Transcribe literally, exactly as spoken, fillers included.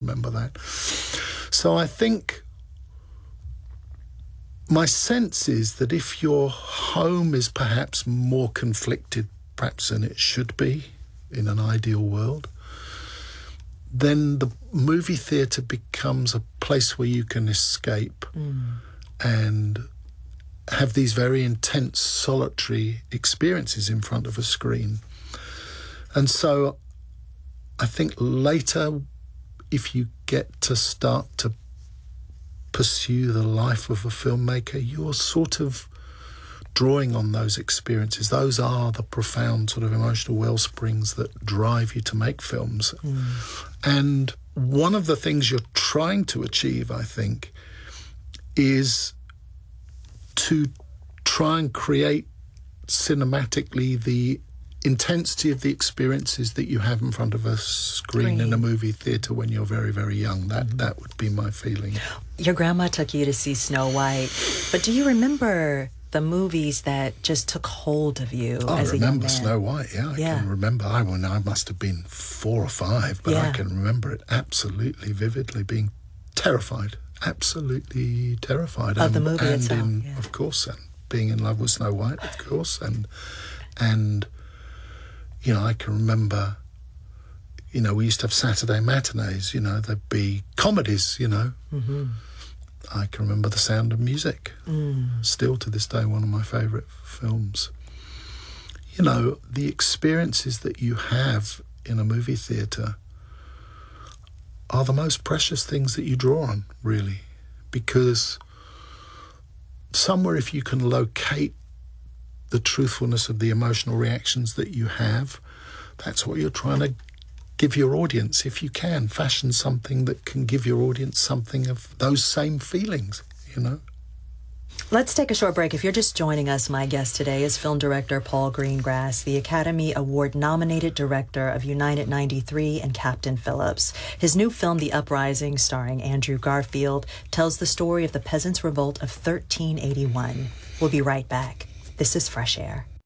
remember that. So I think my sense is that if your home is perhaps more conflicted, perhaps than it should be in an ideal world, then the movie theatre becomes a place where you can escape mm. and have these very intense, solitary experiences in front of a screen. And so I think later, if you get to start to pursue the life of a filmmaker, you're sort of drawing on those experiences. Those are the profound sort of emotional well springs that drive you to make films. Mm. And one of the things you're trying to achieve, I think, is to try and create cinematically the intensity of the experiences that you have in front of a screen Green. in a movie theatre when you're very, very young. That mm-hmm. that would be my feeling. Your grandma took you to see Snow White, but do you remember the movies that just took hold of you I as a young man? I remember Snow White, yeah. I yeah. can remember. I, when I must have been four or five, but yeah. I can remember it absolutely vividly, being terrified, absolutely terrified. Of and, the movie and itself. In, yeah. Of course, and being in love with Snow White, of course, and and... You know, I can remember, you know, we used to have Saturday matinees, you know, there'd be comedies, you know. Mm-hmm. I can remember The Sound of Music, mm. still to this day one of my favourite films. You know, the experiences that you have in a movie theatre are the most precious things that you draw on, really, because somewhere if you can locate the truthfulness of the emotional reactions that you have, that's what you're trying to give your audience. If you can, fashion something that can give your audience something of those same feelings, you know. Let's take a short break. If you're just joining us, my guest today is film director Paul Greengrass, the Academy Award-nominated director of United ninety-three and Captain Phillips. His new film, The Uprising, starring Andrew Garfield, tells the story of the Peasants' Revolt of thirteen eighty-one. We'll be right back. This is Fresh Air.